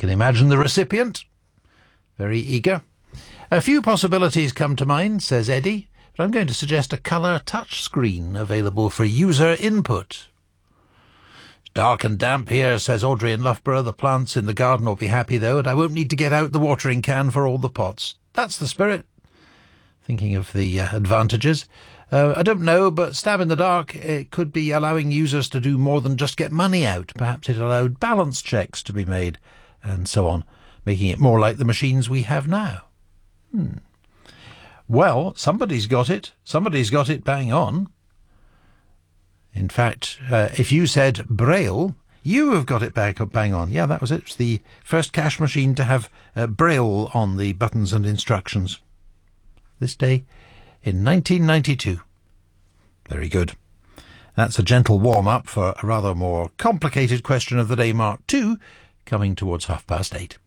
can imagine the recipient. Very eager. A few possibilities come to mind, says Eddie, but I'm going to suggest a colour touch screen available for user input. Dark and damp here, says Audrey in Loughborough. The plants in the garden will be happy, though, and I won't need to get out the watering can for all the pots. That's the spirit. Thinking of the advantages. I don't know, but stab in the dark, it could be allowing users to do more than just get money out. Perhaps it allowed balance checks to be made, and so on, making it more like the machines we have now. Well, somebody's got it. Somebody's got it bang on. In fact, if you said Braille, you have got it bang on. Yeah, that was it. It's the first cash machine to have Braille on the buttons and instructions. This day in 1992. Very good. That's a gentle warm-up for a rather more complicated question of the day, Mark II, coming towards 8:30.